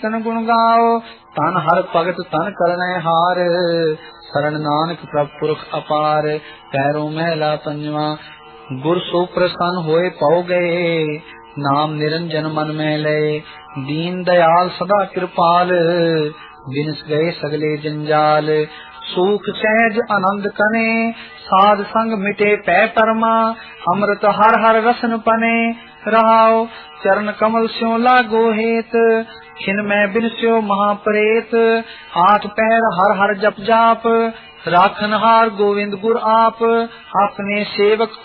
ਤਨ ਗੁਣ ਗਾਓ ਤਨ ਹਰ ਭਗਤ ਤਨ ਕਰਨੈ ਹਾਰ ਸਰਣ ਨਾਨਕ ਪ੍ਰਭ ਪੁਰਖ ਅਪਾਰ। ਪੈਰੋਂ ਮਹਿਲਾ ਪੰਜਵਾ ਗੁਰ ਸੋ ਪ੍ਰਸੰਨ ਹੋਏ ਪਉ ਗਏ ਨਾਮ ਨਿਰੰਜਨ ਮਨ ਮੈਂ ਲਏ ਦੀਨ ਦਇਆਲ ਸਦਾ ਕਿਰਪਾਲ ਬਿਨਸ ਗਏ ਸਗਲੇ ਜੰਜਾਲ। ਸੂਖ ਸਹਿਜ ਆਨੰਦ ਕਨੇ ਸਾਧ ਸੰਗ ਮਿਟੇ ਪੈ ਪਰਮਾ ਅੰਮ੍ਰਿਤ ਹਰ ਹਰ ਰਸਨ ਪਨੇ ਰਹਾਉ ਚਰਨ ਕਮਲ ਸਿਉ ਲਾਗੋ ਹੇਤ ਖਿਨ ਮੈਂ ਬਿਨਸਿਓ ਮਹਾਪਰੇਤ। ਆਠ ਪਹਿਰ ਹਰ ਹਰ ਜਪ ਜਾਪ ਰਾਖਨ ਹਾਰ ਗੋविंद ਗੁਰ ਆਪ ਆਪਣੇ ਸੇਵਕ